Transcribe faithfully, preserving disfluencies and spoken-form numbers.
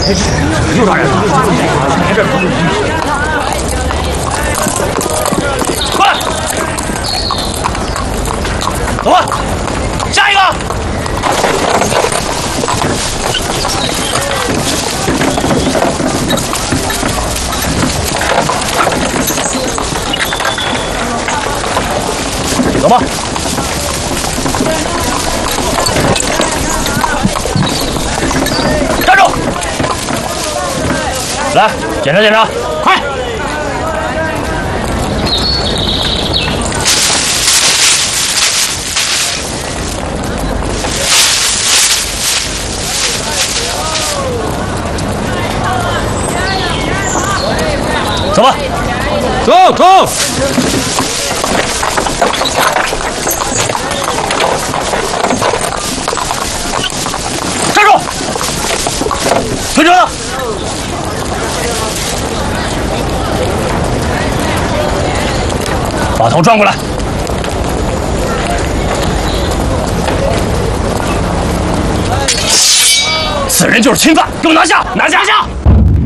又打人了！来这儿！过来！走吧，下一个！走吧。 站住！来，检查检查，快！走吧，走走。站住！ 推车，把头转过来。此人就是侵犯，给我拿下！拿下！下！